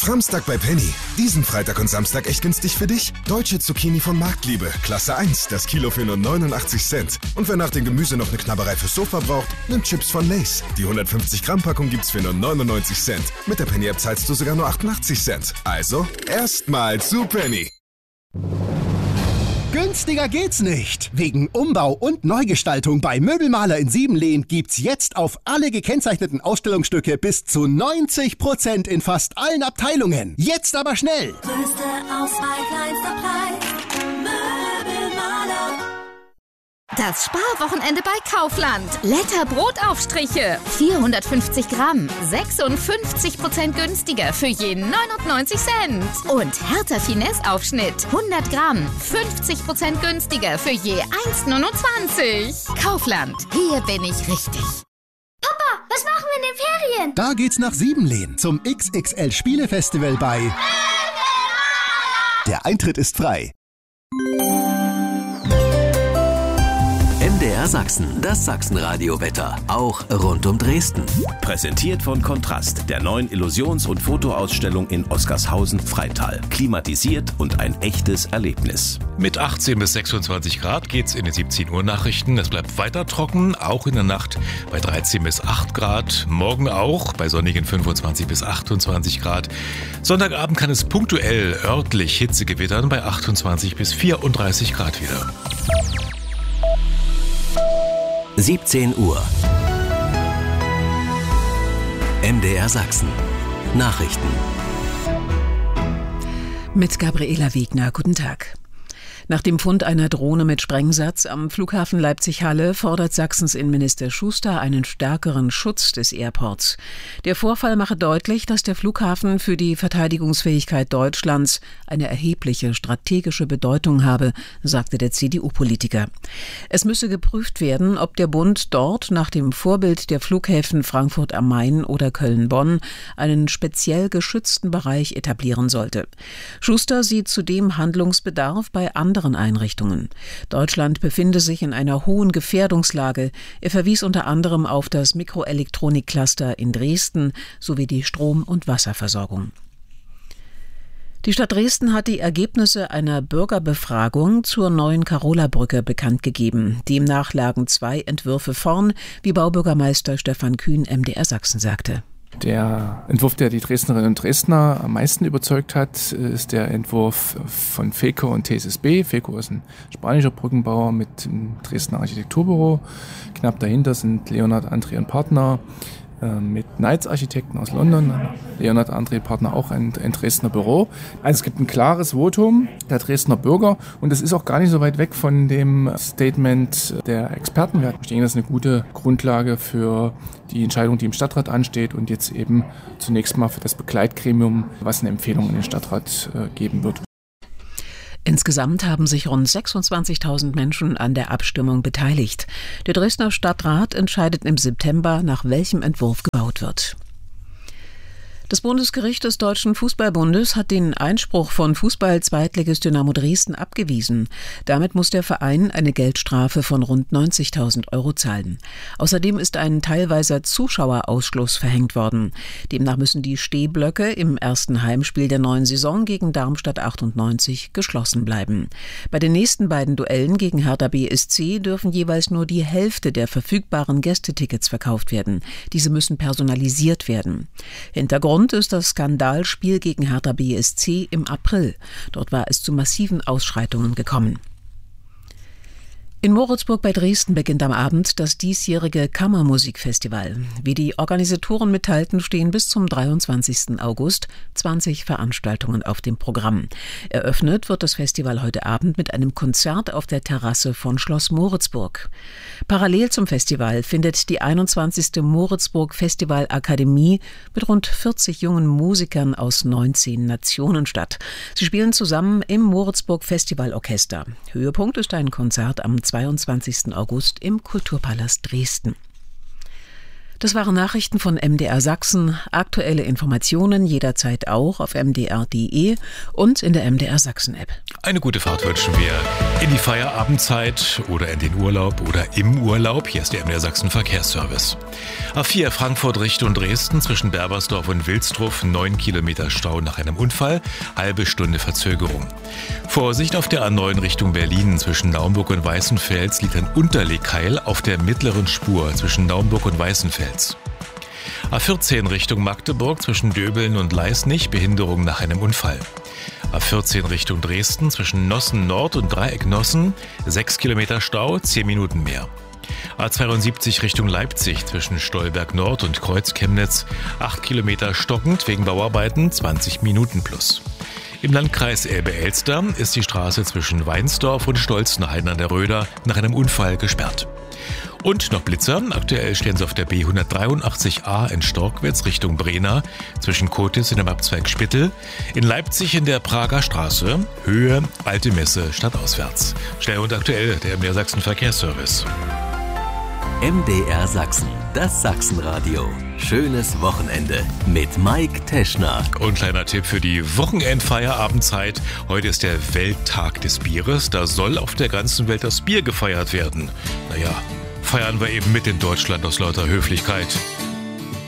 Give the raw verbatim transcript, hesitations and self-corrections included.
Framstag bei Penny. Diesen Freitag und Samstag echt günstig für dich. Deutsche Zucchini von Marktliebe. Klasse eins, das Kilo für nur neunundachtzig Cent. Und wer nach dem Gemüse noch eine Knabberei fürs Sofa braucht, nimmt Chips von Lay's. Die hundertfünfzig Gramm Packung gibt's für nur neunundneunzig Cent. Mit der Penny-App zahlst du sogar nur achtundachtzig Cent. Also, erstmal zu Penny. Günstiger geht's nicht. Wegen Umbau und Neugestaltung bei Möbelmaler in Siebenlehn gibt's jetzt auf alle gekennzeichneten Ausstellungsstücke bis zu neunzig Prozent in fast allen Abteilungen. Jetzt aber schnell! Größte Auswahl, kleinster Preis. Möbelmaler. Das Sparwochenende bei Kaufland. Letter Brotaufstriche. vierhundertfünfzig Gramm. sechsundfünfzig Prozent günstiger für je neunundneunzig Cent. Und Hertha Finesse Aufschnitt. hundert Gramm. fünfzig Prozent günstiger für je eins Komma neunundzwanzig. Kaufland. Hier bin ich richtig. Papa, was machen wir in den Ferien? Da geht's nach Siebenlehn zum X X L Spielefestival bei Möbelmaler. Der Eintritt ist frei. M D R Sachsen, das Sachsenradio-Wetter, auch rund um Dresden. Präsentiert von Kontrast, der neuen Illusions- und Fotoausstellung in Oskarshausen-Freital. Klimatisiert und ein echtes Erlebnis. Mit achtzehn bis sechsundzwanzig Grad geht's in den siebzehn Uhr Nachrichten. Es bleibt weiter trocken, auch in der Nacht bei dreizehn bis acht Grad. Morgen auch bei sonnigen fünfundzwanzig bis achtundzwanzig Grad. Sonntagabend kann es punktuell örtlich Hitze gewittern bei achtundzwanzig bis vierunddreißig Grad wieder. siebzehn Uhr. M D R Sachsen. Nachrichten. Mit Gabriela Wegner. Guten Tag. Nach dem Fund einer Drohne mit Sprengsatz am Flughafen Leipzig-Halle fordert Sachsens Innenminister Schuster einen stärkeren Schutz des Airports. Der Vorfall mache deutlich, dass der Flughafen für die Verteidigungsfähigkeit Deutschlands eine erhebliche strategische Bedeutung habe, sagte der C D U-Politiker. Es müsse geprüft werden, ob der Bund dort nach dem Vorbild der Flughäfen Frankfurt am Main oder Köln-Bonn einen speziell geschützten Bereich etablieren sollte. Schuster sieht zudem Handlungsbedarf bei anderen anderen Einrichtungen. Deutschland befinde sich in einer hohen Gefährdungslage. Er verwies unter anderem auf das Mikroelektronik-Cluster in Dresden sowie die Strom- und Wasserversorgung. Die Stadt Dresden hat die Ergebnisse einer Bürgerbefragung zur neuen Karola-Brücke bekannt gegeben. Demnach lagen zwei Entwürfe vorn, wie Baubürgermeister Stefan Kühn M D R Sachsen sagte. Der Entwurf, der die Dresdnerinnen und Dresdner am meisten überzeugt hat, ist der Entwurf von FECO und T S S B. FECO ist ein spanischer Brückenbauer mit einem Dresdner Architekturbüro. Knapp dahinter sind Leonhard André und Partner mit Knights Architekten aus London. Leonhard André Partner auch ein, ein Dresdner Büro. Also es gibt ein klares Votum der Dresdner Bürger und das ist auch gar nicht so weit weg von dem Statement der Experten. Ich denke, das ist eine gute Grundlage für die Entscheidung, die im Stadtrat ansteht und jetzt eben zunächst mal für das Begleitgremium, was eine Empfehlung in den Stadtrat äh, geben wird. Insgesamt haben sich rund sechsundzwanzigtausend Menschen an der Abstimmung beteiligt. Der Dresdner Stadtrat entscheidet im September, nach welchem Entwurf gebaut wird. Das Bundesgericht des Deutschen Fußballbundes hat den Einspruch von Fußball-Zweitligist Dynamo Dresden abgewiesen. Damit muss der Verein eine Geldstrafe von rund neunzigtausend Euro zahlen. Außerdem ist ein teilweiser Zuschauerausschluss verhängt worden. Demnach müssen die Stehblöcke im ersten Heimspiel der neuen Saison gegen Darmstadt achtundneunzig geschlossen bleiben. Bei den nächsten beiden Duellen gegen Hertha B S C dürfen jeweils nur die Hälfte der verfügbaren Gästetickets verkauft werden. Diese müssen personalisiert werden. Hintergrund Grund ist das Skandalspiel gegen Hertha B S C im April. Dort war es zu massiven Ausschreitungen gekommen. In Moritzburg bei Dresden beginnt am Abend das diesjährige Kammermusikfestival. Wie die Organisatoren mitteilten, stehen bis zum dreiundzwanzigsten August zwanzig Veranstaltungen auf dem Programm. Eröffnet wird das Festival heute Abend mit einem Konzert auf der Terrasse von Schloss Moritzburg. Parallel zum Festival findet die einundzwanzigste Moritzburg Festivalakademie mit rund vierzig jungen Musikern aus neunzehn Nationen statt. Sie spielen zusammen im Moritzburg Festivalorchester. Höhepunkt ist ein Konzert am zweiundzwanzigsten August im Kulturpalast Dresden. Das waren Nachrichten von M D R Sachsen. Aktuelle Informationen jederzeit auch auf m d r punkt d e und in der M D R Sachsen App. Eine gute Fahrt wünschen wir in die Feierabendzeit oder in den Urlaub oder im Urlaub. Hier ist der M D R Sachsen Verkehrsservice. A vier Frankfurt Richtung Dresden zwischen Berbersdorf und Wilsdruff. neun Kilometer Stau nach einem Unfall. Halbe Stunde Verzögerung. Vorsicht auf der A neun Richtung Berlin. Zwischen Naumburg und Weißenfels liegt ein Unterlegkeil auf der mittleren Spur zwischen Naumburg und Weißenfels. A vierzehn Richtung Magdeburg zwischen Döbeln und Leisnig, Behinderung nach einem Unfall. A vierzehn Richtung Dresden zwischen Nossen Nord und Dreieck Nossen, sechs Kilometer Stau, zehn Minuten mehr. A zweiundsiebzig Richtung Leipzig zwischen Stolberg Nord und Kreuz Chemnitz, acht Kilometer stockend wegen Bauarbeiten, zwanzig Minuten plus. Im Landkreis Elbe-Elster ist die Straße zwischen Weinsdorf und Stolzenhain an der Röder nach einem Unfall gesperrt. Und noch Blitzer. Aktuell stehen sie auf der B hundertdreiundachtzig A in Storkwitz Richtung Brena, zwischen Kotitz und dem Abzweig Spittel. In Leipzig in der Prager Straße, Höhe Alte Messe stadtauswärts. Schnell und aktuell der M D R Sachsen Verkehrsservice. M D R Sachsen, das Sachsenradio. Schönes Wochenende mit Mike Teschner. Und kleiner Tipp für die Wochenendfeierabendzeit. Heute ist der Welttag des Bieres. Da soll auf der ganzen Welt das Bier gefeiert werden. Naja, feiern wir eben mit in Deutschland aus lauter Höflichkeit.